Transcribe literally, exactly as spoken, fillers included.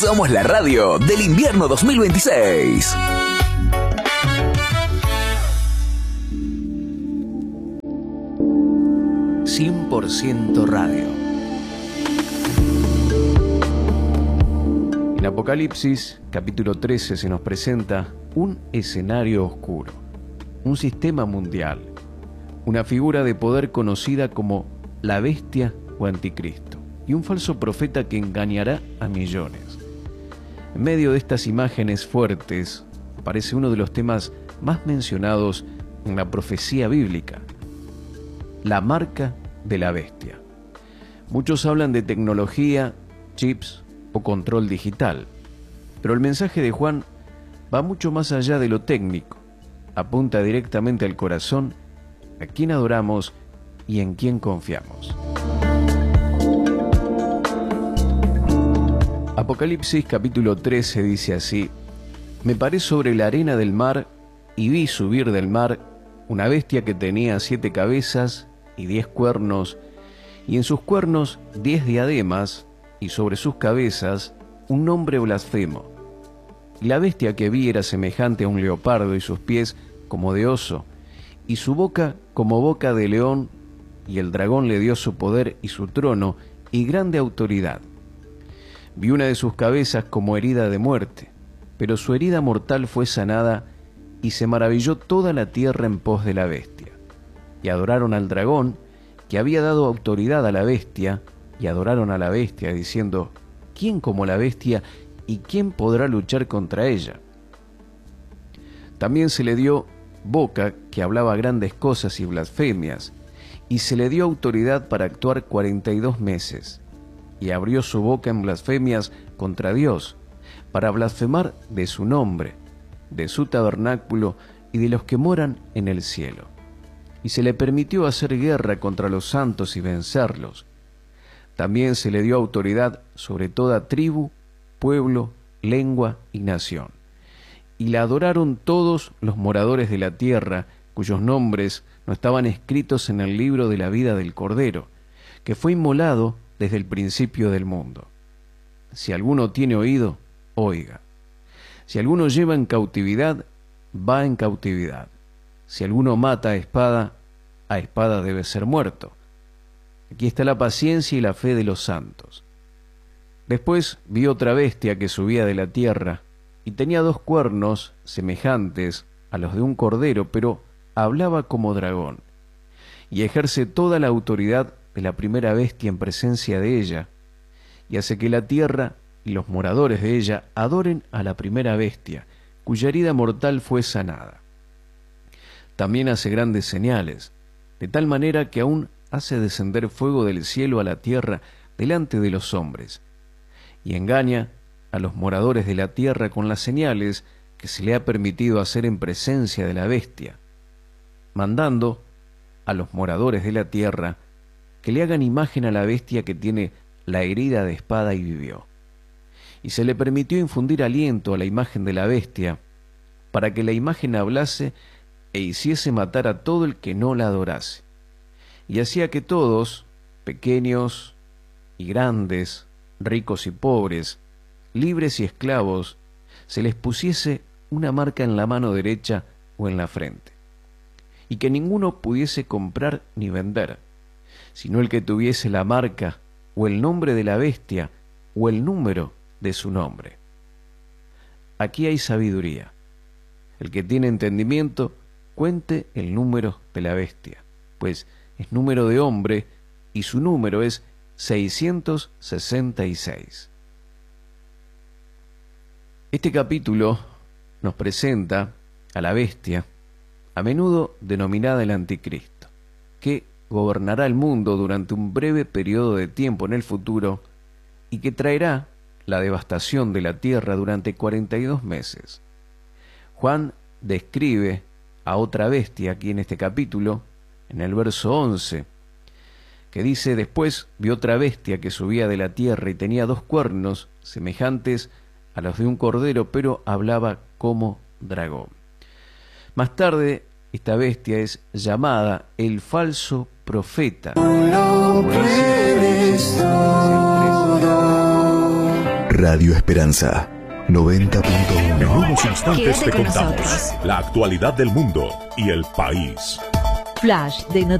Somos la radio del invierno dos mil veintiséis. cien por ciento radio. En Apocalipsis, capítulo trece, se nos presenta un escenario oscuro, un sistema mundial, una figura de poder conocida como la bestia o anticristo, y un falso profeta que engañará a millones. En medio de estas imágenes fuertes, aparece uno de los temas más mencionados en la profecía bíblica: la marca de la bestia. Muchos hablan de tecnología, chips o control digital, pero el mensaje de Juan va mucho más allá de lo técnico. Apunta directamente al corazón, a quién adoramos y en quién confiamos. Apocalipsis capítulo trece dice así: Me paré sobre la arena del mar y vi subir del mar una bestia que tenía siete cabezas y diez cuernos, y en sus cuernos diez diademas, y sobre sus cabezas un nombre blasfemo. Y la bestia que vi era semejante a un leopardo, y sus pies como de oso, y su boca como boca de león, y el dragón le dio su poder y su trono y grande autoridad. Vi una de sus cabezas como herida de muerte, pero su herida mortal fue sanada, y se maravilló toda la tierra en pos de la bestia. Y adoraron al dragón, que había dado autoridad a la bestia, y adoraron a la bestia, diciendo: ¿Quién como la bestia, y quién podrá luchar contra ella? También se le dio boca, que hablaba grandes cosas y blasfemias, y se le dio autoridad para actuar cuarenta y dos meses, y abrió su boca en blasfemias contra Dios, para blasfemar de su nombre, de su tabernáculo y de los que moran en el cielo. Y se le permitió hacer guerra contra los santos y vencerlos. También se le dio autoridad sobre toda tribu, pueblo, lengua y nación. Y la adoraron todos los moradores de la tierra, cuyos nombres no estaban escritos en el libro de la vida del Cordero, que fue inmolado desde el principio del mundo. Si alguno tiene oído, oiga. Si alguno lleva en cautividad, va en cautividad. Si alguno mata a espada, a espada debe ser muerto. Aquí está la paciencia y la fe de los santos. Después vi otra bestia que subía de la tierra, y tenía dos cuernos semejantes a los de un cordero, pero hablaba como dragón, y ejerce toda la autoridad de la primera bestia en presencia de ella, y hace que la tierra y los moradores de ella adoren a la primera bestia, cuya herida mortal fue sanada. También hace grandes señales, de tal manera que aún hace descender fuego del cielo a la tierra delante de los hombres, y engaña a los moradores de la tierra con las señales que se le ha permitido hacer en presencia de la bestia, mandando a los moradores de la tierra que le hagan imagen a la bestia que tiene la herida de espada y vivió. Y se le permitió infundir aliento a la imagen de la bestia, para que la imagen hablase e hiciese matar a todo el que no la adorase. Y hacía que todos, pequeños y grandes, ricos y pobres, libres y esclavos, se les pusiese una marca en la mano derecha o en la frente, y que ninguno pudiese comprar ni vender, sino el que tuviese la marca o el nombre de la bestia o el número de su nombre. Aquí hay sabiduría. El que tiene entendimiento, cuente el número de la bestia, pues es número de hombre y su número es seiscientos sesenta y seis. Este capítulo nos presenta a la bestia, a menudo denominada el anticristo, que gobernará el mundo durante un breve periodo de tiempo en el futuro y que traerá la devastación de la tierra durante cuarenta y dos meses. Juan describe a otra bestia aquí en este capítulo, en el verso once, que dice: Después vi otra bestia que subía de la tierra y tenía dos cuernos semejantes a los de un cordero, pero hablaba como dragón. Más tarde, esta bestia es llamada el falso profeta. Radio Esperanza noventa punto En uno. unos instantes Quédate te con contamos nosotros. la actualidad del mundo y el país. Flash de